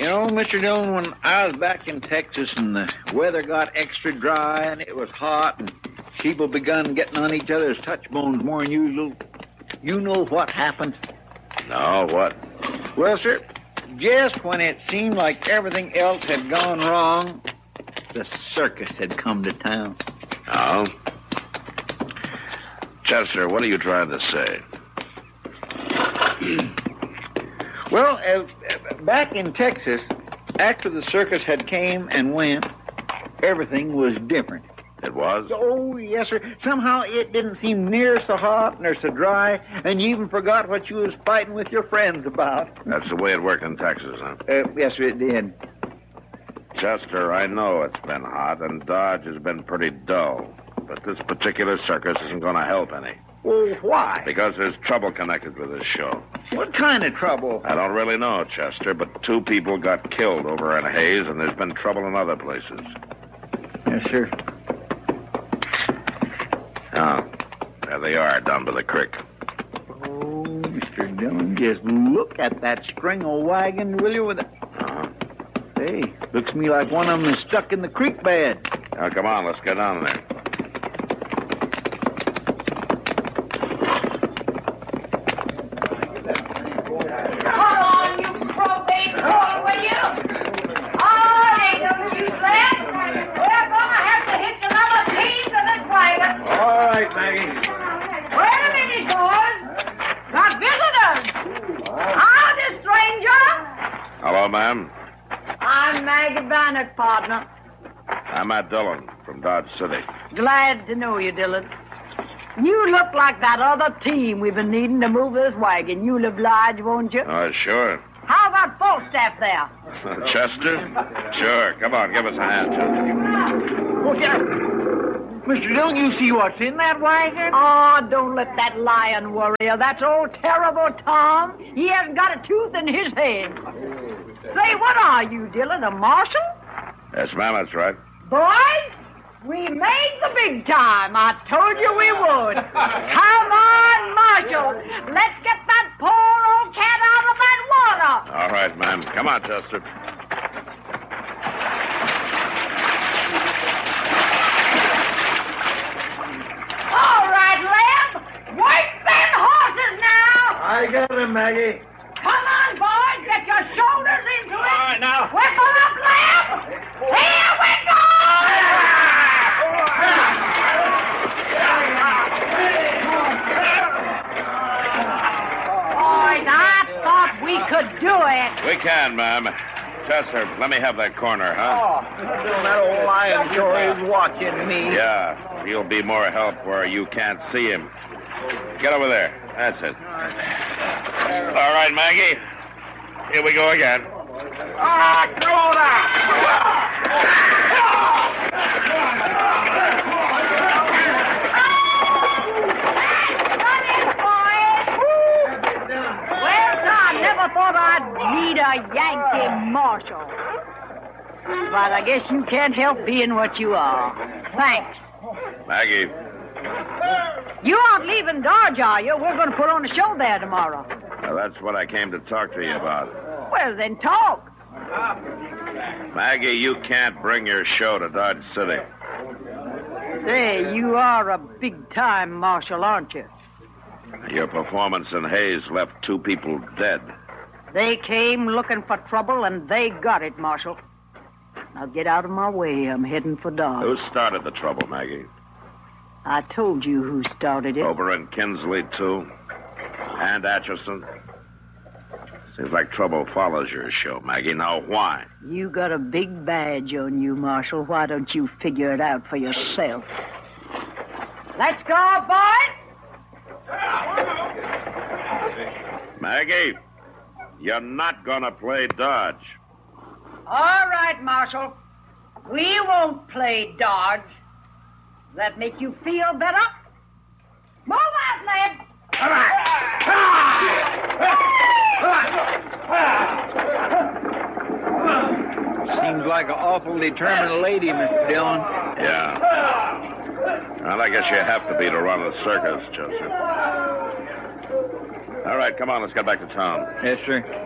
know, Mr. Dillon, when I was back in Texas and the weather got extra dry and it was hot and people begun getting on each other's touch bones more than usual, you know what happened? No, what? Well, sir, just when it seemed like everything else had gone wrong, the circus had come to town. Oh? Chester, what are you trying to say? Well, back in Texas, after the circus had came and went, everything was different. It was? Oh, yes, sir. Somehow it didn't seem near so hot nor so dry, and you even forgot what you was fighting with your friends about. That's the way it worked in Texas, huh? Yes, sir, it did. Chester, I know it's been hot, and Dodge has been pretty dull. But this particular circus isn't going to help any. Well, why? Because there's trouble connected with this show. What kind of trouble? I don't really know, Chester, but 2 people got killed over in Hayes, and there's been trouble in other places. Yes, sir. Oh, there they are, down by the creek. Oh, Mr. Dillon, just look at that string of wagons, will you, with it? Uh-huh. Hey, looks to me like one of them is stuck in the creek bed. Now, come on, let's get down there. Hello, ma'am. I'm Maggie Bannock, partner. I'm Matt Dillon from Dodge City. Glad to know you, Dillon. You look like that other team we've been needing to move this wagon. You'll oblige, won't you? Oh, sure. How about Falstaff there? Chester? Sure. Come on, give us a hand, Chester. Oh, yeah. Mr. Dillon, you see what's in that wagon? Oh, don't let that lion worry you. That's old terrible Tom. He hasn't got a tooth in his head. Say, what are you, Dillon, a marshal? Yes, ma'am, that's right. Boys, we made the big time. I told you we would. Come on, Marshal. Let's get that poor old cat out of that water. All right, ma'am. Come on, Chester. All right, Leb. Work them horses now. I got him, Maggie. Come on, boys. Get your shoulders into it. All right, now. Whipple up, Leb. Here we go. Boys, I thought we could do it. We can, ma'am. Chester, let me have that corner, huh? Oh, Mr. Dillon, that old lion sure is watching me. Yeah, he'll be more help where you can't see him. Get over there. That's it. All right, Maggie. Here we go again. Ah, come on out. Never thought I'd meet a Yankee marshal. But I guess you can't help being what you are. Thanks. Maggie. You aren't leaving Dodge, are you? We're going to put on a show there tomorrow. Now, that's what I came to talk to you about. Well, then talk. Maggie, you can't bring your show to Dodge City. Say, you are a big-time marshal, aren't you? Your performance in Hayes left 2 people dead. They came looking for trouble, and they got it, Marshal. Now get out of my way. I'm heading for Dodge. Who started the trouble, Maggie? I told you who started it. Over in Kinsley, too? And Atchison? Seems like trouble follows your show, Maggie. Now, why? You got a big badge on you, Marshal. Why don't you figure it out for yourself? Let's go, boys! Maggie, you're not gonna play Dodge. All right, Marshal. We won't play Dodge. Does that make you feel better? Move out, lad! All right. Seems like an awful determined lady, Mr. Dillon. Yeah. Well, I guess you have to be to run a circus, Joseph. All right, come on, let's get back to town. Yes, sir.